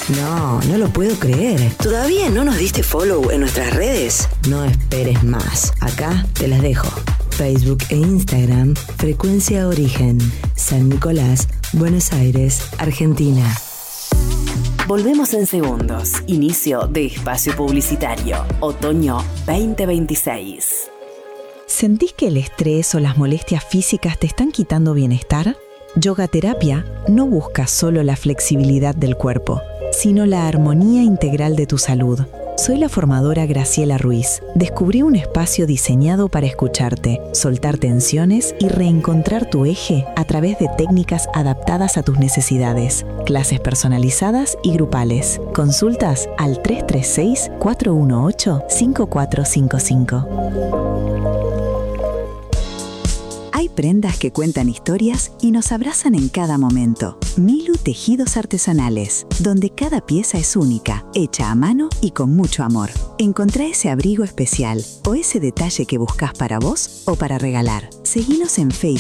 No, no lo puedo creer. ¿Todavía no nos diste follow en nuestras redes? No esperes más. Acá te las dejo. Facebook e Instagram, Frecuencia Origen, San Nicolás, Buenos Aires, Argentina. Volvemos en segundos. Inicio de espacio publicitario. Otoño 2026. ¿Sentís que el estrés o las molestias físicas te están quitando bienestar? Yoga Terapia no busca solo la flexibilidad del cuerpo, sino la armonía integral de tu salud. Soy la formadora Graciela Ruiz. Descubrí un espacio diseñado para escucharte, soltar tensiones y reencontrar tu eje a través de técnicas adaptadas a tus necesidades. Clases personalizadas y grupales. Consultas al 336-418-5455. Hay prendas que cuentan historias y nos abrazan en cada momento. Milu Tejidos Artesanales, donde cada pieza es única, hecha a mano y con mucho amor. Encontrá ese abrigo especial o ese detalle que buscas para vos o para regalar. Seguinos en Facebook